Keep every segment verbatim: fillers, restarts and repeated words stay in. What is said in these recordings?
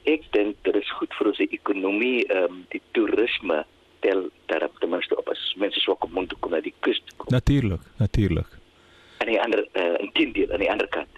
ek dink dit is goed vir ons ekonomie, um, die toerisme tel daarop ten minste op as mense swak om toe kom na die kus toe kom. Natuurlik, natuurlik. Aan die ander, uh, inteendeel, aan die ander kant.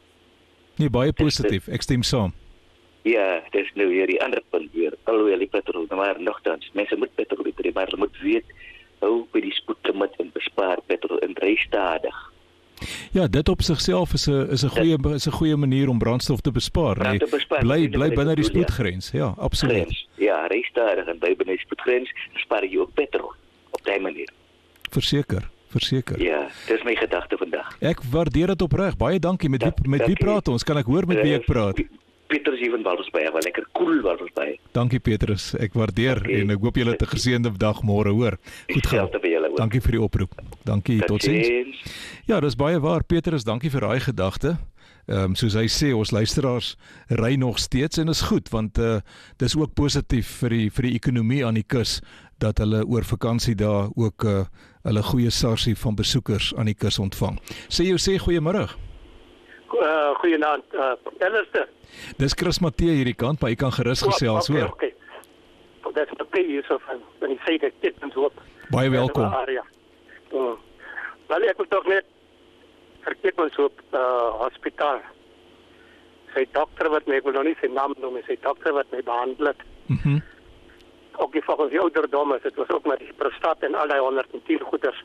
Nee, baie positief, ek stem saam. Ja, dit is nou weer die ander punt weer, alhoewel die petrol, maar nogtans, mense moet petrol kry, maar hulle moet weet, hou by die spoedlimit en bespaar petrol en ry stadig. Ja, dit op sigself is 'n is 'n goeie is 'n goeie manier om brandstof te bespaar. Brand te bespaar, bly nee, bly nee, binne die bedoel, ja. spoedgrens. Ja, absoluut. Grens. Ja, ry stadig en bly binne die spoedgrens, bespaar jy ook petrol op daai manier. Verseker, verseker. Ja, dis my gedagte vandag. Ek waardeer dit opreg. Baie dankie. Met wie met wie praat ons? Kan ek hoor met wie ek praat? Petrus hier van Walvisbaai, wel lekker koel Walvisbaai. Dankie Petrus. Ek waardeer okay. En ek hoop julle het 'n geseënde dag môre, hoor. Goed gaan. Dankie vir die oproep. Dankie, totsiens. Ja, dis baie waar Petrus, dankie vir daai gedagte. Ehm um, soos hy sê, ons luisteraars ry nog steeds en is goed want uh, dis ook positief vir die vir die ekonomie aan die kus dat hulle oor vakansie daar ook uh, hulle goeie sarsie van besoekers aan die kus ontvang. Sê jou sê goeiemôre. Uh, Goeienaand, uh, Ellerste. Dis Chris Matthee hierdie kant, maar jy kan gerus gesels, hoor. Oké, oké. Dit is oké hier so van, van die sê dit en so op. Baie welkom. Ja. Uh, wel, ek wil toch net verkeerd ons op uh, hospitaal. Sy dokter wat my, ek wil nog nie sy naam noem, sy dokter wat my behandel het. Mhm. Mm ook die volgens die ouderdom is, het was ook met die prostaat en al die honderdtien goeders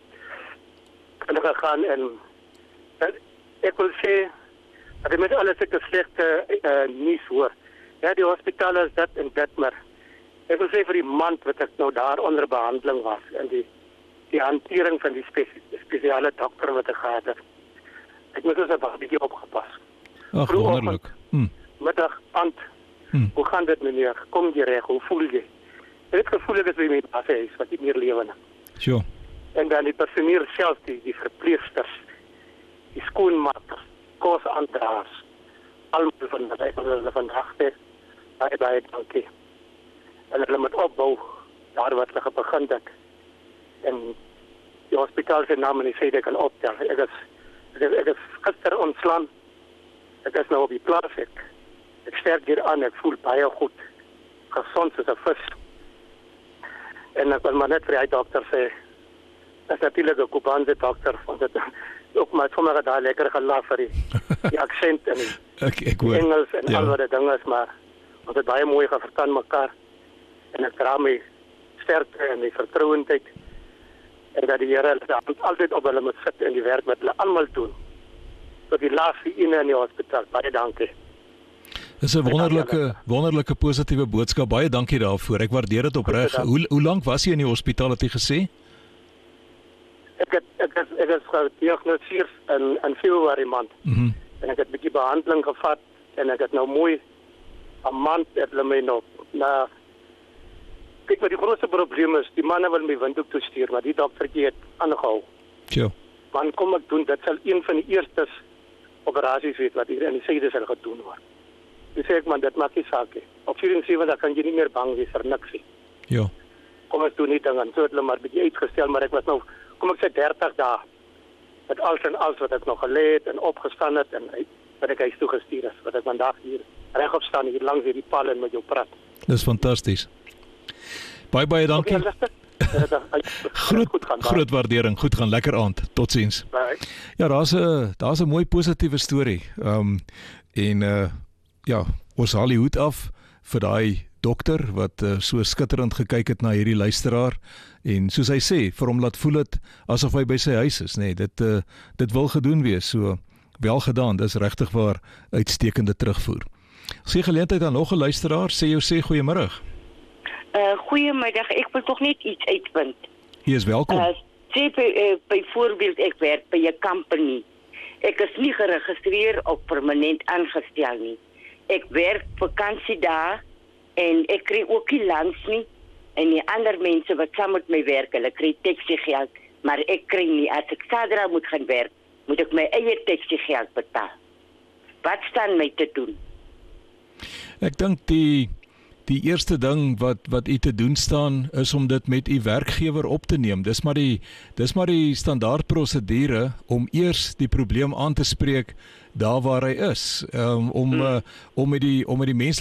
in gegaan en, en ek wil sê dat jy met alles ek 'n slegte uh, nuus hoor. Ja, die hospitaal is dit en dit, maar ek wil sê vir die maand wat ek nou daar onder behandeling was en die die hantering van die spes spesiale dokter wat ek gehad het. Ek moet dus 'n bietjie opgepas. Ag, wonderlik. Hm. Middag, aand. Hm. Hoe gaan dit meneer? Kom jy reg? Hoe voel jy? Ek het gevoel ek is by my baas huis wat nie meer lewe nie. Sure. En dan die personeel self, die, die verpleegsters, die skoonmakers, kosaandraers, almal van hulle van hulle vandag het, baie baie dankie. En hulle moet opbou daar wat hulle begin het. En die hospitaal se naam en die sê ek kan optel. Ek is ek is, ek is gister ontslaan. Ek is nou op die plaas ek. Ek sterk hier aan, ek voel baie goed. Gesond soos 'n vis. En ek wil maar net vir die dokter sê, dat is natuurlijk een Kubaanse dokter, want het ook maar sommige daar lekker gelaf vir die, die accent en die, ek, ek die Engels en ja. Al wat die ding is, maar ons het baie mooi geverstaan mekaar en ek dra my sterkte en die vertrouendheid en dat die Here altyd op hulle moet sit en die werk wat hulle allemaal doen tot die laaste ene in die hospitaal. Baie dankie. Dis 'n wonderlike wonderlike positiewe boodskap. Baie dankie daarvoor. Ek waardeer dit opreg. Hoe hoe lank was jy in die hospitaal, het jy gesê? Ek het ek is ek is gediagnoseer in in Februarie maand. Mhm. Mm En ek het 'n bietjie behandeling gevat en ek het nou mooi 'n maand het hulle my nou na kyk wat die grootste probleem is, die manne wil my windhoek toe stuur, maar die doktertjie het aangehou. Ja. Man kom ek doen, dit sal een van die eerstes operasies wees wat hier in die syde sal gedoen word. Dis sê ek man, dit maak nie saak nie. Op vierentseventig kan jy nie meer bang wees vir niks nie. Ja. Kom ek doen nie ding aan, so het hulle maar bietjie uitgestel, maar ek was nou, kom ek sê dertig dae, met alles en alles wat ek nog gelê het en opgestaan het, en wat ek huis toe gestuur is, wat ek vandag hier regop staan, hier langs hierdie paal en met jou praat. Dis fantasties. Baie, baie dankie. Okay, groot, goed gaan, groot waardering, goed gaan, lekker aand, totsiens. Bye. Ja, daar's 'n daar's 'n mooi positiewe storie. Ehm um, en uh ja, ons haal die hoed af vir daai dokter wat uh, so skitterend gekyk het na hierdie luisteraar en soos hy sê, vir hom laat voel het asof hy by sy huis is, nê. Nee, dit uh, dit wil gedoen wees, so wel gedaan. Dis regtig waar uitstekende terugvoer. Sê geleentheid aan nog 'n luisteraar, sê jou sê goeiemôre. Uh, goeiemiddag, ek wil toch net iets uitvind. Jy is welkom. Uh, sê by, uh, byvoorbeeld, ek werk by 'n company. Ek is nie geregistreer of permanent aangestel nie. Ek werk vakansiedae en ek kry ook nie langs nie. En die ander mense wat saam met my werk, hulle kry taxi-geld, maar ek kry nie. As ek Saterdag moet gaan werk, moet ek my eie taxi-geld betaal. Wat staan my te doen? Ek dink die Die eerste ding wat wat u te doen staan is om dit met u werkgewer op te neem. Dis maar die dis maar die standaard prosedure om eers die probleem aan te spreek daar waar hy is. Um, om uh, om met die om met die mense